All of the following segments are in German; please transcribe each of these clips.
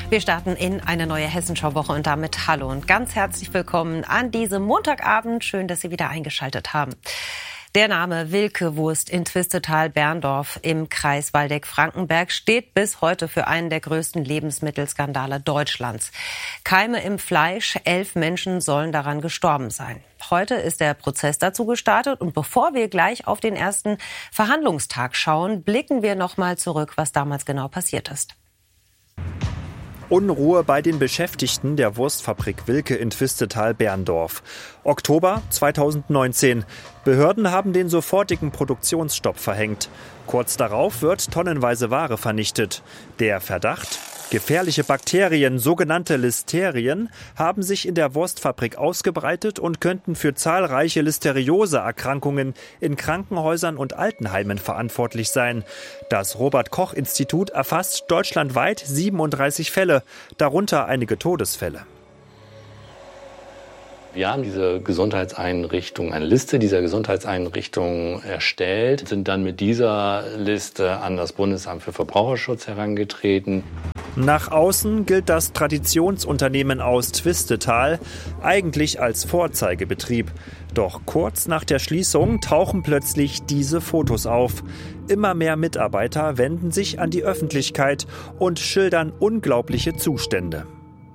Wir starten in eine neue Hessenschau-Woche und damit hallo und ganz herzlich willkommen an diesem Montagabend. Schön, dass Sie wieder eingeschaltet haben. Der Name Wilke Wurst in Twistetal-Berndorf im Kreis Waldeck-Frankenberg steht bis heute für einen der größten Lebensmittelskandale Deutschlands. Keime im Fleisch, 11 Menschen sollen daran gestorben sein. Heute ist der Prozess dazu gestartet und bevor wir gleich auf den ersten Verhandlungstag schauen, blicken wir noch mal zurück, was damals genau passiert ist. Unruhe bei den Beschäftigten der Wurstfabrik Wilke in Twistetal-Berndorf. Oktober 2019. Behörden haben den sofortigen Produktionsstopp verhängt. Kurz darauf wird tonnenweise Ware vernichtet. Der Verdacht? Gefährliche Bakterien, sogenannte Listerien, haben sich in der Wurstfabrik ausgebreitet und könnten für zahlreiche Listerioseerkrankungen in Krankenhäusern und Altenheimen verantwortlich sein. Das Robert-Koch-Institut erfasst deutschlandweit 37 Fälle, darunter einige Todesfälle. Wir haben diese Gesundheitseinrichtung, eine Liste dieser Gesundheitseinrichtungen erstellt, sind dann mit dieser Liste an das Bundesamt für Verbraucherschutz herangetreten. Nach außen gilt das Traditionsunternehmen aus Twistetal eigentlich als Vorzeigebetrieb. Doch kurz nach der Schließung tauchen plötzlich diese Fotos auf. Immer mehr Mitarbeiter wenden sich an die Öffentlichkeit und schildern unglaubliche Zustände.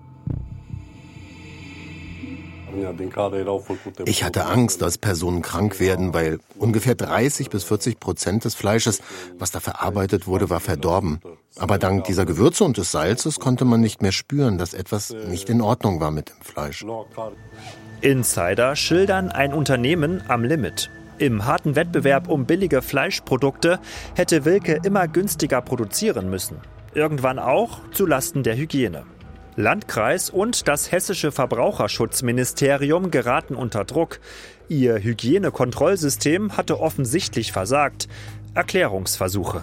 Ich hatte Angst, dass Personen krank werden, weil ungefähr 30-40% des Fleisches, was da verarbeitet wurde, war verdorben. Aber dank dieser Gewürze und des Salzes konnte man nicht mehr spüren, dass etwas nicht in Ordnung war mit dem Fleisch. Insider schildern ein Unternehmen am Limit. Im harten Wettbewerb um billige Fleischprodukte hätte Wilke immer günstiger produzieren müssen. Irgendwann auch zulasten der Hygiene. Landkreis und das hessische Verbraucherschutzministerium geraten unter Druck. Ihr Hygienekontrollsystem hatte offensichtlich versagt. Erklärungsversuche.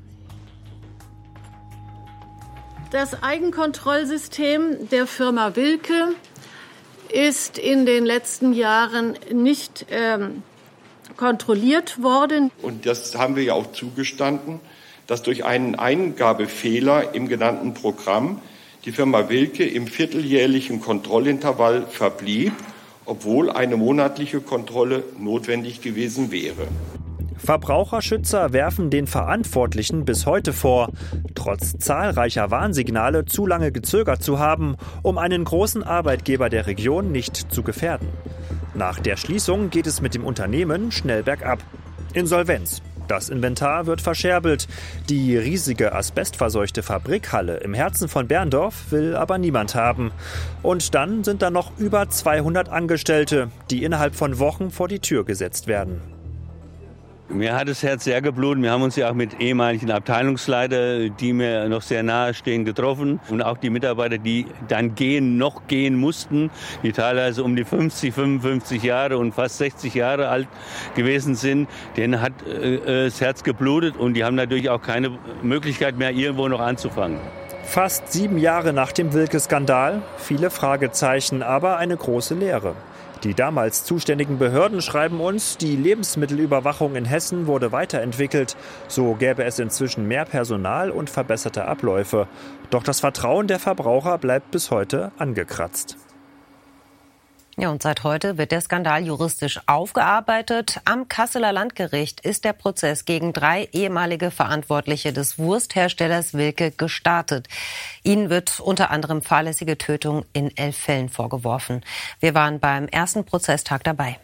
Das Eigenkontrollsystem der Firma Wilke ist in den letzten Jahren nicht kontrolliert worden. Und das haben wir ja auch zugestanden, dass durch einen Eingabefehler im genannten Programm die Firma Wilke im vierteljährlichen Kontrollintervall verblieb, obwohl eine monatliche Kontrolle notwendig gewesen wäre. Verbraucherschützer werfen den Verantwortlichen bis heute vor, trotz zahlreicher Warnsignale zu lange gezögert zu haben, um einen großen Arbeitgeber der Region nicht zu gefährden. Nach der Schließung geht es mit dem Unternehmen schnell bergab. Insolvenz. Das Inventar wird verscherbelt. Die riesige asbestverseuchte Fabrikhalle im Herzen von Berndorf will aber niemand haben. Und dann sind da noch über 200 Angestellte, die innerhalb von Wochen vor die Tür gesetzt werden. Mir hat das Herz sehr geblutet. Wir haben uns ja auch mit ehemaligen Abteilungsleitern, die mir noch sehr nahe stehen, getroffen. Und auch die Mitarbeiter, die dann gehen mussten, die teilweise um die 50, 55 Jahre und fast 60 Jahre alt gewesen sind. Denen hat das Herz geblutet und die haben natürlich auch keine Möglichkeit mehr, irgendwo noch anzufangen. Fast 7 Jahre nach dem Wilke-Skandal, viele Fragezeichen, aber eine große Leere. Die damals zuständigen Behörden schreiben uns, die Lebensmittelüberwachung in Hessen wurde weiterentwickelt. So gäbe es inzwischen mehr Personal und verbesserte Abläufe. Doch das Vertrauen der Verbraucher bleibt bis heute angekratzt. Ja, und seit heute wird der Skandal juristisch aufgearbeitet. Am Kasseler Landgericht ist der Prozess gegen 3 ehemalige Verantwortliche des Wurstherstellers Wilke gestartet. Ihnen wird unter anderem fahrlässige Tötung in 11 Fällen vorgeworfen. Wir waren beim ersten Prozesstag dabei.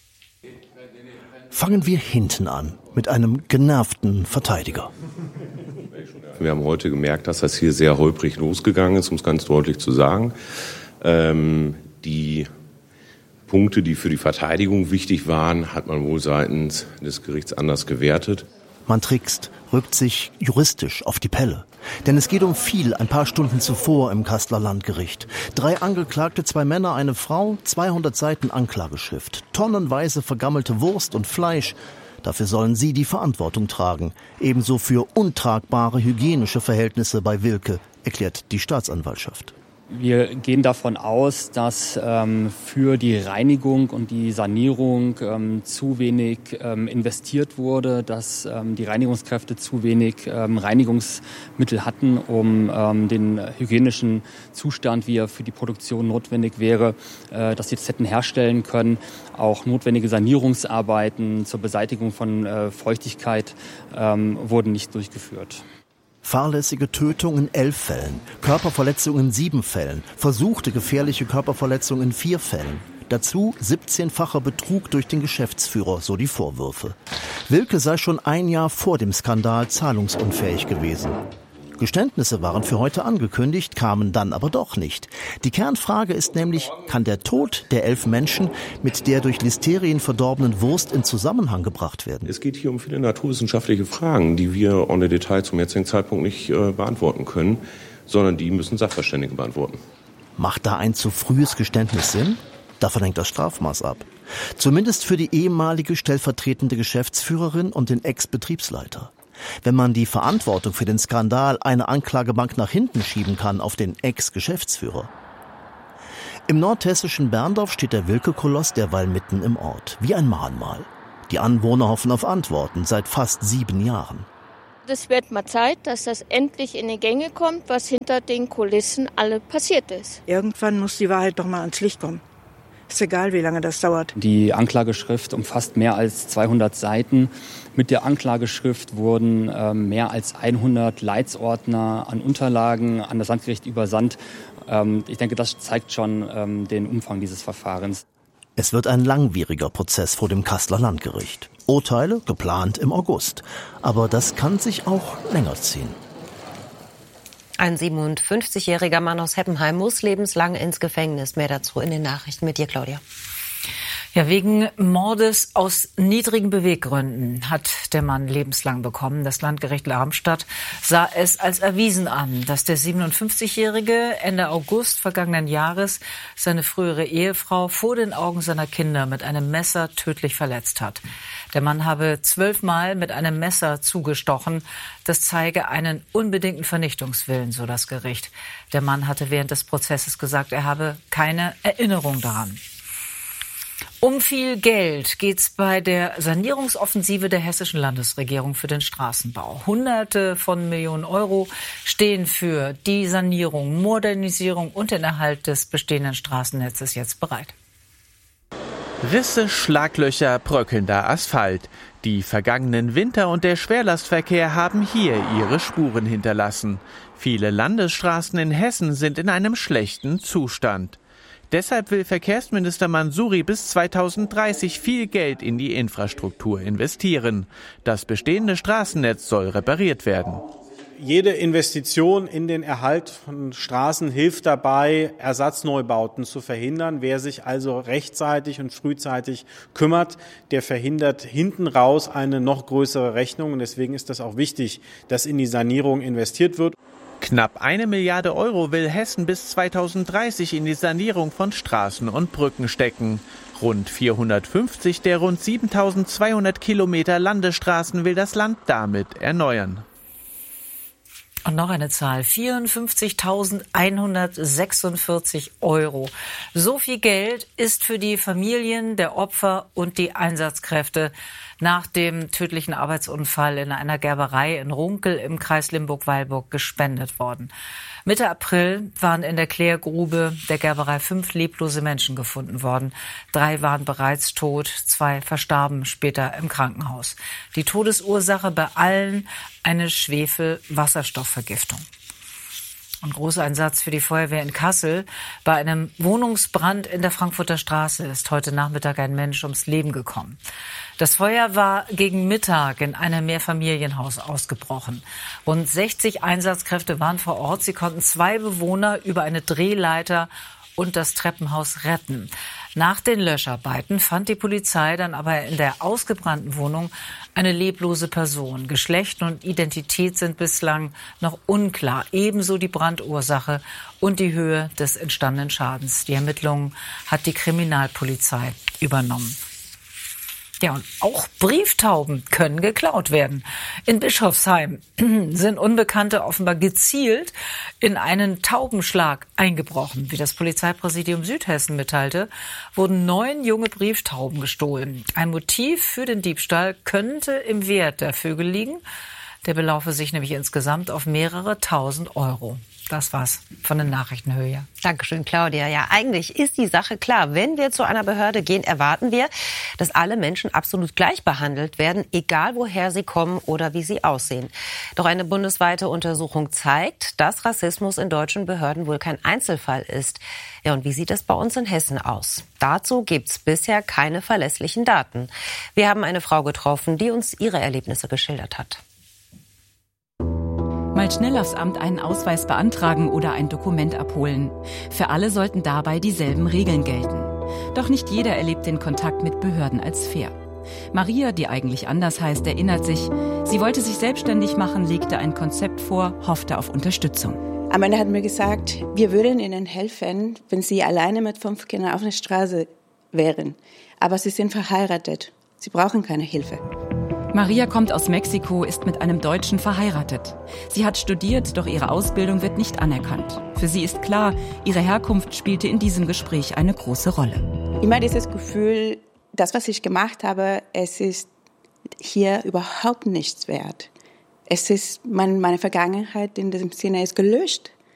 Fangen wir hinten an mit einem genervten Verteidiger. Wir haben heute gemerkt, dass das hier sehr holprig losgegangen ist, um es ganz deutlich zu sagen. Die Punkte, die für die Verteidigung wichtig waren, hat man wohl seitens des Gerichts anders gewertet. Man trickst, rückt sich juristisch auf die Pelle. Denn es geht um viel ein paar Stunden zuvor im Kasseler Landgericht. 3 Angeklagte, 2 Männer, eine Frau, 200 Seiten Anklageschrift, tonnenweise vergammelte Wurst und Fleisch. Dafür sollen sie die Verantwortung tragen. Ebenso für untragbare hygienische Verhältnisse bei Wilke, erklärt die Staatsanwaltschaft. Wir gehen davon aus, dass für die Reinigung und die Sanierung zu wenig investiert wurde, dass die Reinigungskräfte zu wenig Reinigungsmittel hatten, um den hygienischen Zustand, wie er für die Produktion notwendig wäre, dass sie das hätten herstellen können. Auch notwendige Sanierungsarbeiten zur Beseitigung von Feuchtigkeit wurden nicht durchgeführt. Fahrlässige Tötung in 11 Fällen, Körperverletzung in 7 Fällen, versuchte gefährliche Körperverletzung in 4 Fällen. Dazu 17-facher Betrug durch den Geschäftsführer, so die Vorwürfe. Wilke sei schon ein Jahr vor dem Skandal zahlungsunfähig gewesen. Geständnisse waren für heute angekündigt, kamen dann aber doch nicht. Die Kernfrage ist nämlich, kann der Tod der 11 Menschen mit der durch Listerien verdorbenen Wurst in Zusammenhang gebracht werden? Es geht hier um viele naturwissenschaftliche Fragen, die wir en Detail zum jetzigen Zeitpunkt nicht beantworten können, sondern die müssen Sachverständige beantworten. Macht da ein zu frühes Geständnis Sinn? Davon hängt das Strafmaß ab. Zumindest für die ehemalige stellvertretende Geschäftsführerin und den Ex-Betriebsleiter. Wenn man die Verantwortung für den Skandal einer Anklagebank nach hinten schieben kann auf den Ex-Geschäftsführer. Im nordhessischen Berndorf steht der Wilke-Koloss derweil mitten im Ort, wie ein Mahnmal. Die Anwohner hoffen auf Antworten seit fast 7 Jahren. Es wird mal Zeit, dass das endlich in die Gänge kommt, was hinter den Kulissen alle passiert ist. Irgendwann muss die Wahrheit doch mal ans Licht kommen. Ist egal, wie lange das dauert. Die Anklageschrift umfasst mehr als 200 Seiten. Mit der Anklageschrift wurden mehr als 100 Leitsordner an Unterlagen an das Landgericht übersandt. Ich denke, das zeigt schon den Umfang dieses Verfahrens. Es wird ein langwieriger Prozess vor dem Kasseler Landgericht. Urteile geplant im August. Aber das kann sich auch länger ziehen. Ein 57-jähriger Mann aus Heppenheim muss lebenslang ins Gefängnis. Mehr dazu in den Nachrichten mit dir, Claudia. Ja, wegen Mordes aus niedrigen Beweggründen hat der Mann lebenslang bekommen. Das Landgericht Darmstadt sah es als erwiesen an, dass der 57-Jährige Ende August vergangenen Jahres seine frühere Ehefrau vor den Augen seiner Kinder mit einem Messer tödlich verletzt hat. Der Mann habe 12 Mal mit einem Messer zugestochen. Das zeige einen unbedingten Vernichtungswillen, so das Gericht. Der Mann hatte während des Prozesses gesagt, er habe keine Erinnerung daran. Um viel Geld geht's bei der Sanierungsoffensive der hessischen Landesregierung für den Straßenbau. Hunderte von Millionen Euro stehen für die Sanierung, Modernisierung und den Erhalt des bestehenden Straßennetzes jetzt bereit. Risse, Schlaglöcher, bröckelnder Asphalt. Die vergangenen Winter und der Schwerlastverkehr haben hier ihre Spuren hinterlassen. Viele Landesstraßen in Hessen sind in einem schlechten Zustand. Deshalb will Verkehrsminister Mansouri bis 2030 viel Geld in die Infrastruktur investieren. Das bestehende Straßennetz soll repariert werden. Jede Investition in den Erhalt von Straßen hilft dabei, Ersatzneubauten zu verhindern. Wer sich also rechtzeitig und frühzeitig kümmert, der verhindert hinten raus eine noch größere Rechnung. Und deswegen ist das auch wichtig, dass in die Sanierung investiert wird. Knapp 1 Milliarde Euro will Hessen bis 2030 in die Sanierung von Straßen und Brücken stecken. Rund 450 der rund 7.200 Kilometer Landesstraßen will das Land damit erneuern. Und noch eine Zahl, 54.146 Euro. So viel Geld ist für die Familien der Opfer und die Einsatzkräfte nach dem tödlichen Arbeitsunfall in einer Gerberei in Runkel im Kreis Limburg-Weilburg gespendet worden. Mitte April waren in der Klärgrube der Gerberei 5 leblose Menschen gefunden worden. 3 waren bereits tot, 2 verstarben später im Krankenhaus. Die Todesursache bei allen eine Schwefel-Wasserstoffvergiftung. Ein Großeinsatz für die Feuerwehr in Kassel. Bei einem Wohnungsbrand in der Frankfurter Straße ist heute Nachmittag ein Mensch ums Leben gekommen. Das Feuer war gegen Mittag in einem Mehrfamilienhaus ausgebrochen. Rund 60 Einsatzkräfte waren vor Ort. Sie konnten 2 Bewohner über eine Drehleiter und das Treppenhaus retten. Nach den Löscharbeiten fand die Polizei dann aber in der ausgebrannten Wohnung eine leblose Person. Geschlecht und Identität sind bislang noch unklar. Ebenso die Brandursache und die Höhe des entstandenen Schadens. Die Ermittlungen hat die Kriminalpolizei übernommen. Ja, und auch Brieftauben können geklaut werden. In Bischofsheim sind Unbekannte offenbar gezielt in einen Taubenschlag eingebrochen. Wie das Polizeipräsidium Südhessen mitteilte, wurden 9 junge Brieftauben gestohlen. Ein Motiv für den Diebstahl könnte im Wert der Vögel liegen. Der belaufe sich nämlich insgesamt auf mehrere tausend Euro. Das war's von den Nachrichten, Höhe. Dankeschön, Claudia. Ja, eigentlich ist die Sache klar. Wenn wir zu einer Behörde gehen, erwarten wir, dass alle Menschen absolut gleich behandelt werden, egal woher sie kommen oder wie sie aussehen. Doch eine bundesweite Untersuchung zeigt, dass Rassismus in deutschen Behörden wohl kein Einzelfall ist. Ja, und wie sieht es bei uns in Hessen aus? Dazu gibt's bisher keine verlässlichen Daten. Wir haben eine Frau getroffen, die uns ihre Erlebnisse geschildert hat. Mal schnell aufs Amt einen Ausweis beantragen oder ein Dokument abholen. Für alle sollten dabei dieselben Regeln gelten. Doch nicht jeder erlebt den Kontakt mit Behörden als fair. Maria, die eigentlich anders heißt, erinnert sich, sie wollte sich selbstständig machen, legte ein Konzept vor, hoffte auf Unterstützung. Am Ende hat mir gesagt, wir würden Ihnen helfen, wenn Sie alleine mit 5 Kindern auf der Straße wären. Aber Sie sind verheiratet. Sie brauchen keine Hilfe. Maria kommt aus Mexiko, ist mit einem Deutschen verheiratet. Sie hat studiert, doch ihre Ausbildung wird nicht anerkannt. Für sie ist klar, ihre Herkunft spielte in diesem Gespräch eine große Rolle. Immer dieses Gefühl, das, was ich gemacht habe, es ist hier überhaupt nichts wert. Es ist, meine Vergangenheit in diesem Sinne ist gelöscht.